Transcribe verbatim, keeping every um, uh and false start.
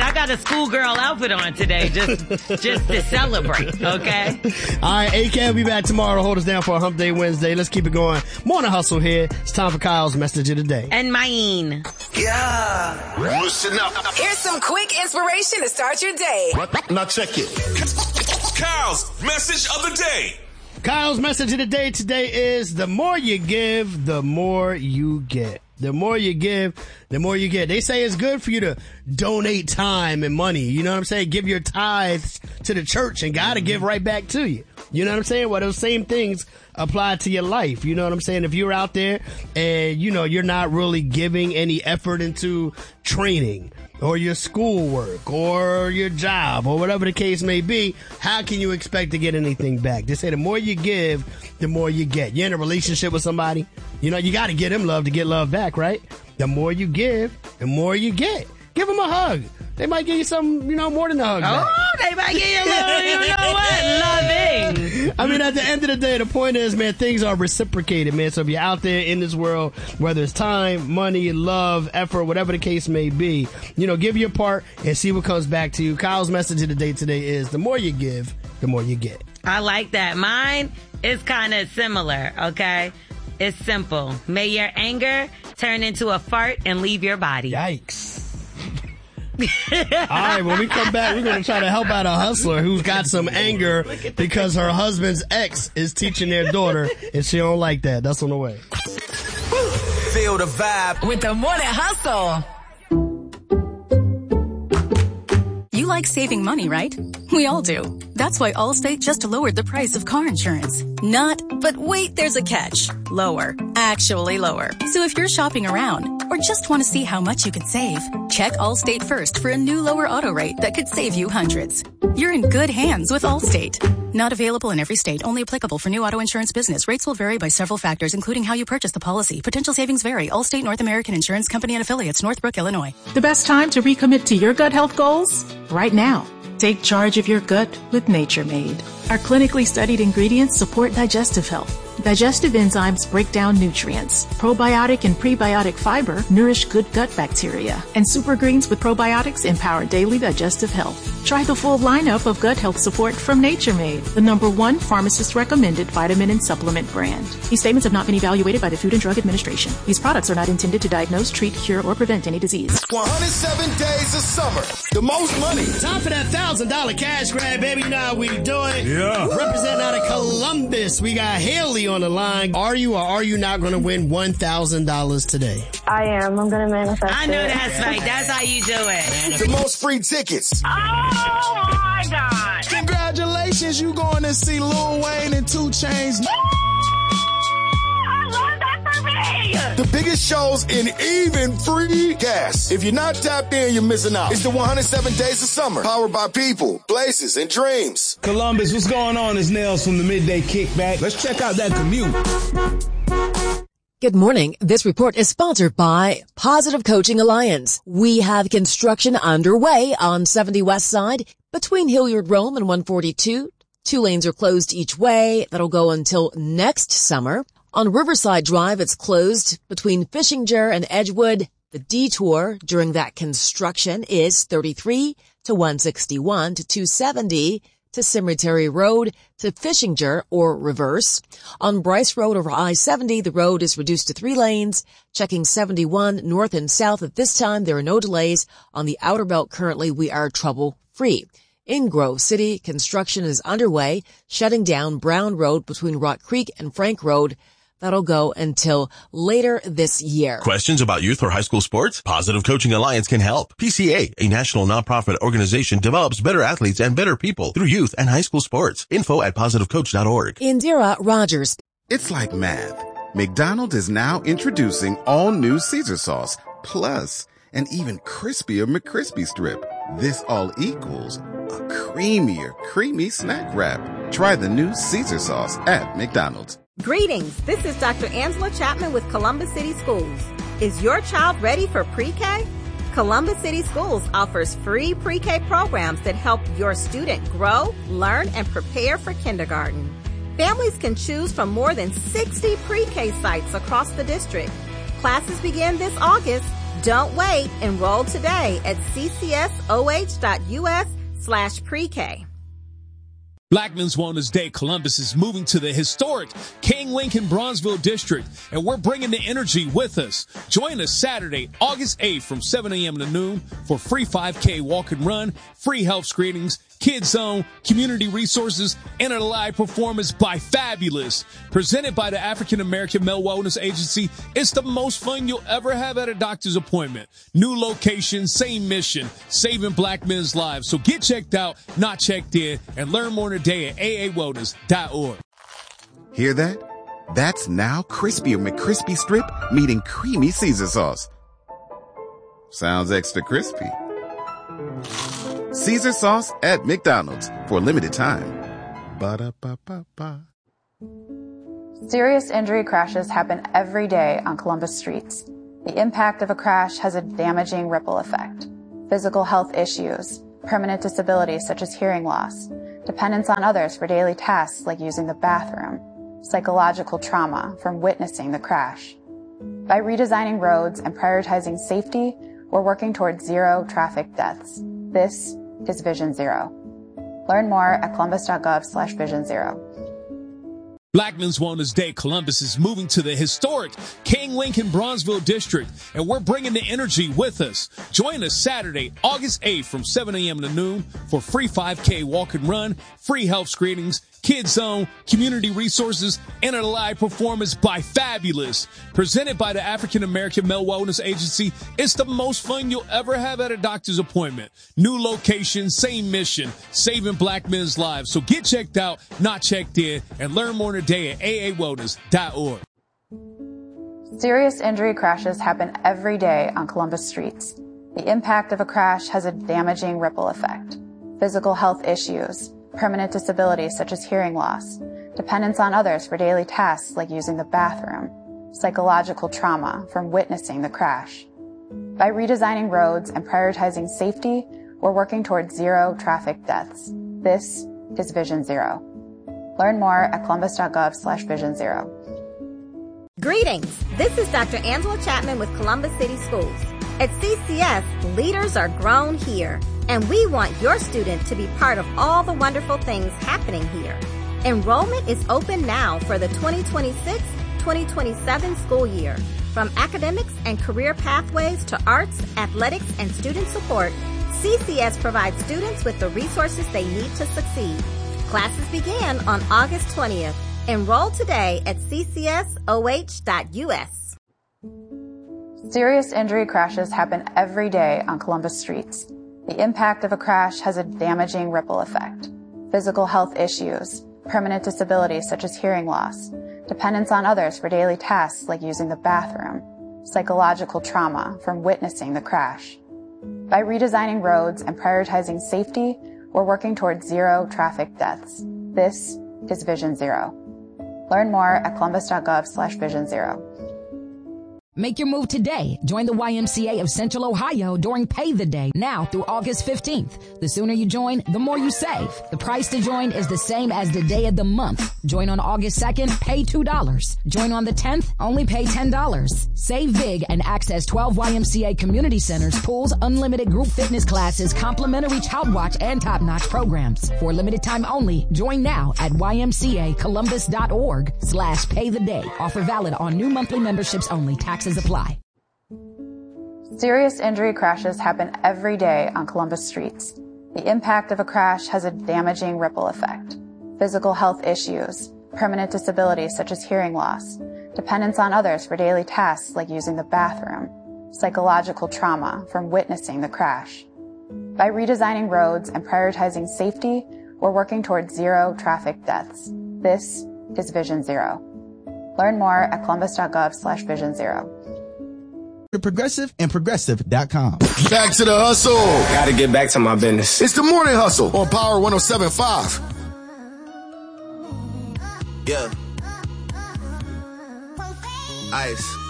I got a schoolgirl outfit on today just just to celebrate, okay? All right, A K will be back tomorrow to hold us down for a Hump Day Wednesday. Let's keep it going. Morning Hustle here. It's time for Kyle's message of the day. And mine. Yeah. Listen up. Here's some quick inspiration to start your day. Now check it. Kyle's message of the day. Kyle's message of the day today is the more you give, the more you get. The more you give, the more you get. They say it's good for you to donate time and money. You know what I'm saying? Give your tithes to the church and God will give right back to you. You know what I'm saying? Well, those same things apply to your life. You know what I'm saying? If you're out there and, you know, you're not really giving any effort into training or your schoolwork or your job or whatever the case may be, how can you expect to get anything back? They say the more you give, the more you get. You're in a relationship with somebody, you know, you got to give them love to get love back, right? The more you give, the more you get. Give them a hug. They might give you some, you know, more than a hug back. Oh, they might give you a little, you know what, loving. I mean, at the end of the day, the point is, man, things are reciprocated, man. So if you're out there in this world, whether it's time, money, love, effort, whatever the case may be, you know, give your part and see what comes back to you. Kyle's message of the day today is the more you give, the more you get. I like that. Mine is kind of similar, okay? It's simple. May your anger turn into a fart and leave your body. Yikes. All right, when we come back, we're going to try to help out a hustler who's got some anger because her husband's ex is teaching their daughter and she don't like that. That's on the way. Feel the vibe with the Morning Hustle. You like saving money, right? We all do. That's why Allstate just lowered the price of car insurance. Not, but wait, there's a catch. Lower. Actually lower. So if you're shopping around or just want to see how much you could save, check Allstate first for a new lower auto rate that could save you hundreds. You're in good hands with Allstate. Not available in every state. Only applicable for new auto insurance business. Rates will vary by several factors, including how you purchase the policy. Potential savings vary. Allstate North American Insurance Company and Affiliates, Northbrook, Illinois. The best time to recommit to your gut health goals? Right now. Take charge of your gut with Nature Made. Our clinically studied ingredients support digestive health. Digestive enzymes break down nutrients. Probiotic and prebiotic fiber nourish good gut bacteria. And super greens with probiotics empower daily digestive health. Try the full lineup of gut health support from Nature Made, the number one pharmacist-recommended vitamin and supplement brand. These statements have not been evaluated by the Food and Drug Administration. These products are not intended to diagnose, treat, cure, or prevent any disease. one hundred seven days of summer. The most money. Time for that one thousand dollars cash grab, baby. Now we do it. Yeah. Representing out of Columbus, we got Haley on the line. Are you or are you not going to win one thousand dollars today? I am. I'm going to manifest I know it. that's right. That's how you do it. The most free tickets. Oh, my God. Congratulations, you going to see Lil Wayne and two Chainz. I love that for me. The biggest shows in even free gas. If you're not tapped in, you're missing out. It's the one hundred seven days of summer. Powered by people, places, and dreams. Columbus, what's going on? It's Nails from the Midday Kickback. Let's check out that commute. Good morning. This report is sponsored by Positive Coaching Alliance. We have construction underway on seventy West Side between Hilliard Rome and one forty-two. Two lanes are closed each way. That'll go until next summer. On Riverside Drive, it's closed between Fishinger and Edgewood. The detour during that construction is thirty-three to one sixty-one to two seventy to Cemetery Road to Fishinger or reverse. On Bryce Road over I seventy, the road is reduced to three lanes. Checking seventy-one north and south at this time, there are no delays. On the outer belt currently, we are trouble-free. In Grove City, construction is underway, shutting down Brown Road between Rock Creek and Frank Road. That'll go until later this year. Questions about youth or high school sports? Positive Coaching Alliance can help. P C A, a national nonprofit organization, develops better athletes and better people through youth and high school sports. Info at positive coach dot org. Indira Rogers. It's like math. McDonald's is now introducing all new Caesar sauce, plus an even crispier McCrispy strip. This all equals a creamier, creamy snack wrap. Try the new Caesar sauce at McDonald's. Greetings, this is Doctor Angela Chapman with Columbus City Schools. Is your child ready for pre-K? Columbus City Schools offers free pre-K programs that help your student grow, learn, and prepare for kindergarten. Families can choose from more than sixty pre-K sites across the district. Classes begin this August, Don't wait. Enroll today at ccsoh.us slash pre-K. Black Men's Wellness Day Columbus is moving to the historic King Lincoln Bronzeville District, and we're bringing the energy with us. Join us Saturday, August eighth from seven a.m. to noon for free five K walk and run, free health screenings, Kids Zone, community resources, and a live performance by Fabulous. Presented by the African American Male Wellness Agency, it's the most fun you'll ever have at a doctor's appointment. New location, same mission, saving black men's lives. So get checked out, not checked in, and learn more today at a a wellness dot org. Hear that? That's now Crispy McCrispy Strip meeting Creamy Caesar Sauce. Sounds extra crispy. Caesar Sauce at McDonald's for a limited time. Ba-da-ba-ba-ba. Serious injury crashes happen every day on Columbus streets. The impact of a crash has a damaging ripple effect. Physical health issues, permanent disabilities such as hearing loss, dependence on others for daily tasks like using the bathroom, psychological trauma from witnessing the crash. By redesigning roads and prioritizing safety, we're working towards zero traffic deaths. This is Vision Zero. Learn more at columbus.gov slash vision zero. Black Men's Wellness Day Columbus is moving to the historic King Lincoln Bronzeville District, and we're bringing the energy with us. Join us Saturday, August eighth from seven a.m. to noon for free five K walk and run, free health screenings, Kids Zone, community resources, and a live performance by Fabulous. Presented by the African American Male Wellness Agency, it's the most fun you'll ever have at a doctor's appointment. New location, same mission, saving black men's lives. So get checked out, not checked in, and learn more today at a a wellness dot org. Serious injury crashes happen every day on Columbus streets. The impact of a crash has a damaging ripple effect. Physical health issues, permanent disabilities such as hearing loss, dependence on others for daily tasks like using the bathroom, psychological trauma from witnessing the crash. By redesigning roads and prioritizing safety, we're working towards zero traffic deaths. This is Vision Zero. Learn more at columbus.gov slash vision zero. Greetings. This is Doctor Angela Chapman with Columbus City Schools. At C C S, leaders are grown here, and we want your student to be part of all the wonderful things happening here. Enrollment is open now for the twenty twenty-six twenty twenty-seven school year. From academics and career pathways to arts, athletics, and student support, C C S provides students with the resources they need to succeed. Classes begin on August twentieth. Enroll today at c c s o h dot u s. Serious injury crashes happen every day on Columbus streets. The impact of a crash has a damaging ripple effect. Physical health issues, permanent disabilities such as hearing loss, dependence on others for daily tasks like using the bathroom, psychological trauma from witnessing the crash. By redesigning roads and prioritizing safety, we're working towards zero traffic deaths. This is Vision Zero. Learn more at columbus.gov slash vision zero. Make your move today. Join the Y M C A of Central Ohio during Pay the Day, now through August fifteenth. The sooner you join, the more you save. The price to join is the same as the day of the month. Join on August second, pay two dollars. Join on the tenth, only pay ten dollars. Save big and access twelve Y M C A community centers, pools, unlimited group fitness classes, complimentary Child Watch, and top-notch programs. For limited time only, join now at ymcacolumbus.org slash pay the day. Offer valid on new monthly memberships only. Taxes apply. Serious injury crashes happen every day on Columbus streets. The impact of a crash has a damaging ripple effect. Physical health issues, permanent disabilities such as hearing loss, dependence on others for daily tasks like using the bathroom, psychological trauma from witnessing the crash. By redesigning roads and prioritizing safety, we're working towards zero traffic deaths. This is Vision Zero. Learn more at columbus.gov slash vision zero. Progressive and progressive dot com. Back to the hustle. Gotta get back to my business. It's the morning hustle on Power one oh seven point five. Yeah. Ice.